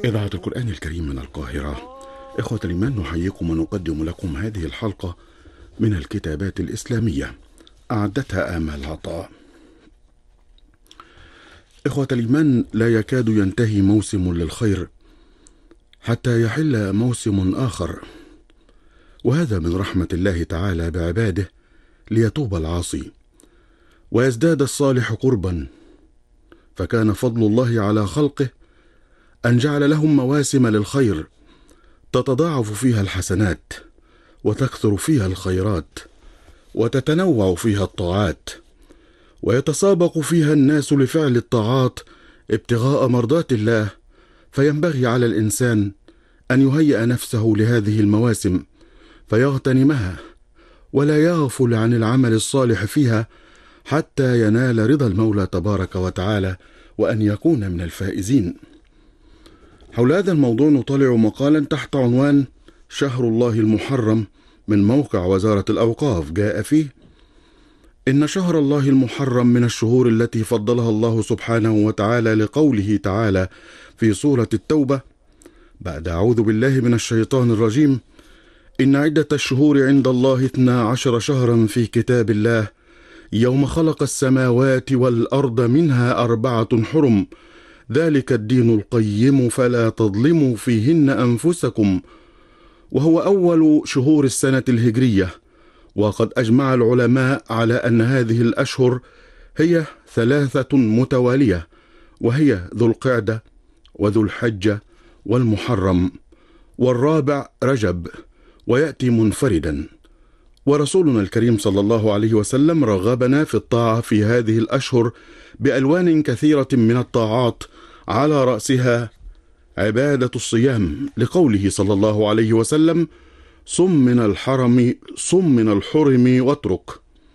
إذاعة القرآن الكريم من القاهرة. إخوة الإيمان، نحييكم ونقدم لكم هذه الحلقة من الكتابات الإسلامية أعدتها آمال عطاء. إخوة الإيمان، لا يكاد ينتهي موسم للخير حتى يحل موسم آخر، وهذا من رحمة الله تعالى بعباده ليتوب العاصي ويزداد الصالح قربا، فكان فضل الله على خلقه أن جعل لهم مواسم للخير تتضاعف فيها الحسنات وتكثر فيها الخيرات وتتنوع فيها الطاعات، ويتسابق فيها الناس لفعل الطاعات ابتغاء مرضات الله. فينبغي على الإنسان أن يهيئ نفسه لهذه المواسم فيغتنمها، ولا يغفل عن العمل الصالح فيها حتى ينال رضا المولى تبارك وتعالى وأن يكون من الفائزين. حول هذا الموضوع نطلع مقالا تحت عنوان شهر الله المحرم من موقع وزارة الأوقاف. جاء فيه: إن شهر الله المحرم من الشهور التي فضلها الله سبحانه وتعالى لقوله تعالى في سورة التوبة بعد أعوذ بالله من الشيطان الرجيم: إن عدة الشهور عند الله 12 شهرا في كتاب الله يوم خلق السماوات والأرض منها 4 حرم ذلك الدين القيم فلا تظلموا فيهن أنفسكم. وهو أول شهور السنة الهجرية، وقد أجمع العلماء على أن هذه الأشهر هي 3 متوالية، وهي ذو القعدة وذو الحجة والمحرم، والرابع رجب، ويأتي منفردا. ورسولنا الكريم صلى الله عليه وسلم رغبنا في الطاعة في هذه الأشهر بألوان كثيرة من الطاعات، على رأسها عبادة الصيام، لقوله صلى الله عليه وسلم: صم من الحرم واترك.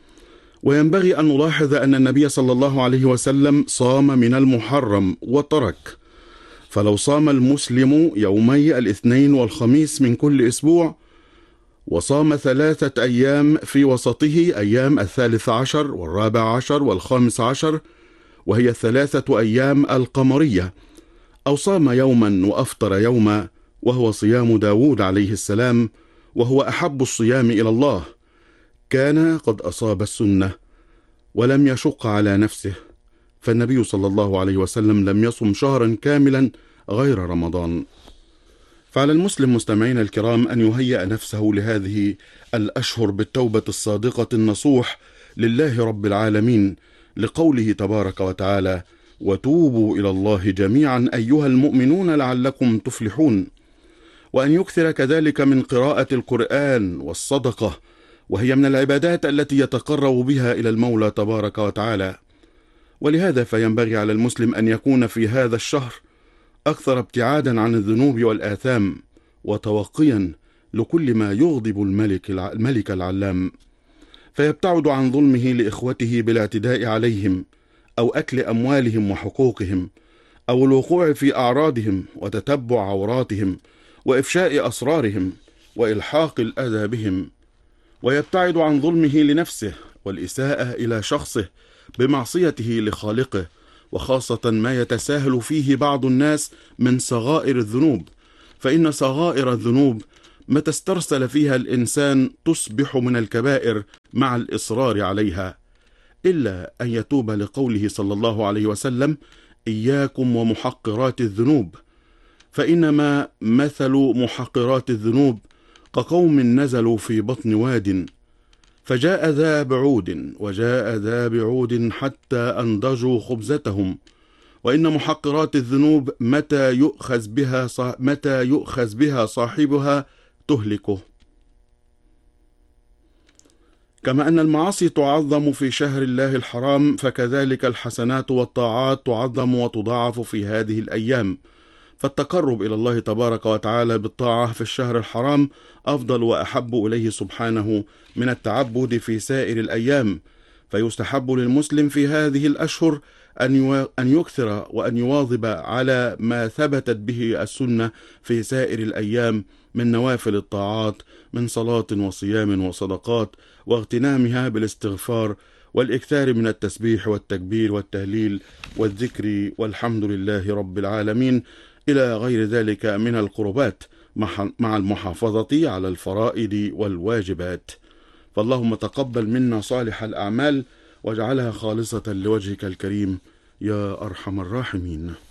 وينبغي أن نلاحظ أن النبي صلى الله عليه وسلم صام من المحرم وترك، فلو صام المسلم يومي الاثنين والخميس من كل أسبوع، وصام 3 أيام في وسطه أيام 13 و14 و15، وهي 3 أيام القمرية، أو صام يوما وأفطر يوما، وهو صيام داود عليه السلام، وهو أحب الصيام إلى الله، كان قد أصاب السنة ولم يشق على نفسه. فالنبي صلى الله عليه وسلم لم يصم شهرا كاملا غير رمضان. فعلى المسلم مستمعين الكرام أن يهيئ نفسه لهذه الأشهر بالتوبة الصادقة النصوح لله رب العالمين، لقوله تبارك وتعالى: وتوبوا إلى الله جميعا أيها المؤمنون لعلكم تفلحون. وأن يكثر كذلك من قراءة القرآن والصدقة، وهي من العبادات التي يتقرب بها إلى المولى تبارك وتعالى. ولهذا فينبغي على المسلم أن يكون في هذا الشهر أكثر ابتعادا عن الذنوب والآثام، وتوقيا لكل ما يغضب الملك العلام، فيبتعد عن ظلمه لإخوته بالاعتداء عليهم، أو أكل أموالهم وحقوقهم، أو الوقوع في أعراضهم وتتبع عوراتهم وإفشاء أسرارهم وإلحاق الأذى بهم، ويبتعد عن ظلمه لنفسه والإساءة إلى شخصه بمعصيته لخالقه، وخاصة ما يتساهل فيه بعض الناس من صغائر الذنوب، فإن صغائر الذنوب متى استرسل فيها الإنسان تصبح من الكبائر مع الإصرار عليها، إلا أن يتوب، لقوله صلى الله عليه وسلم: إياكم ومحقرات الذنوب، فإنما مثل محقرات الذنوب كقوم نزلوا في بطن واد فجاء ذا بعود وجاء ذا بعود حتى أنضجوا خبزتهم. وإن محقرات الذنوب متى يؤخذ بها صاحبها تهلكه. كما أن المعاصي تعظم في شهر الله الحرام، فكذلك الحسنات والطاعات تعظم وتضاعف في هذه الأيام، فالتقرب إلى الله تبارك وتعالى بالطاعة في الشهر الحرام أفضل وأحب إليه سبحانه من التعبد في سائر الأيام. فيستحب للمسلم في هذه الأشهر أن يكثر وأن يواظب على ما ثبتت به السنة في سائر الأيام من نوافل الطاعات، من صلاة وصيام وصدقات، واغتنامها بالاستغفار والإكثار من التسبيح والتكبير والتهليل والذكر والحمد لله رب العالمين. إلى غير ذلك من القربات مع المحافظة على الفرائض والواجبات. فاللهم تقبل منا صالح الأعمال واجعلها خالصة لوجهك الكريم يا أرحم الراحمين.